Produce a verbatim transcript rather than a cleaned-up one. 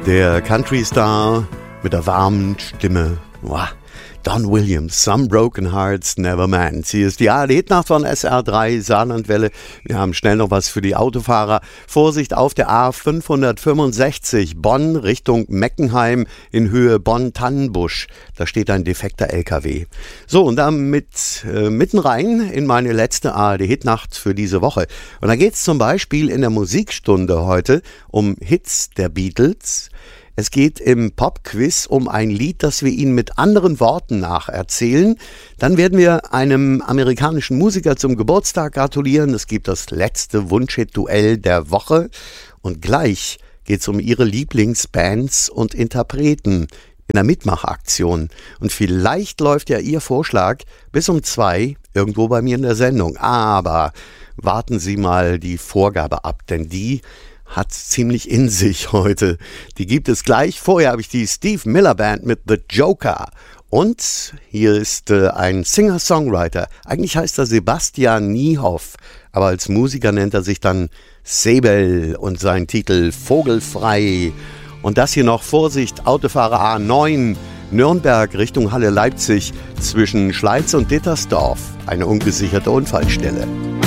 Der Country-Star mit der warmen Stimme. Wow. Don Williams, Some Broken Hearts Never Mend. Hier ist die A R D-Hitnacht von S R drei Saarlandwelle. Wir haben schnell noch was für die Autofahrer. Vorsicht auf der A fünfhundertfünfundsechzig Bonn Richtung Meckenheim in Höhe Bonn-Tannenbusch. Da steht ein defekter L K W. So, und damit äh, mitten rein in meine letzte A R D-Hitnacht für diese Woche. Und da geht es zum Beispiel in der Musikstunde heute um Hits der Beatles. Es geht im Pop-Quiz um ein Lied, das wir Ihnen mit anderen Worten nacherzählen. Dann werden wir einem amerikanischen Musiker zum Geburtstag gratulieren. Es gibt das letzte Wunschhit-Duell der Woche. Und gleich geht es um Ihre Lieblingsbands und Interpreten in der Mitmachaktion. Und vielleicht läuft ja Ihr Vorschlag bis um zwei irgendwo bei mir in der Sendung. Aber warten Sie mal die Vorgabe ab, denn die hat ziemlich in sich heute. Die gibt es gleich. Vorher habe ich die Steve Miller Band mit The Joker. Und hier ist äh, ein Singer-Songwriter. Eigentlich heißt er Sebastian Niehoff, aber als Musiker nennt er sich dann Sebel und sein Titel Vogelfrei. Und das hier noch, Vorsicht, Autofahrer A neun, Nürnberg Richtung Halle Leipzig zwischen Schleiz und Dittersdorf. Eine ungesicherte Unfallstelle.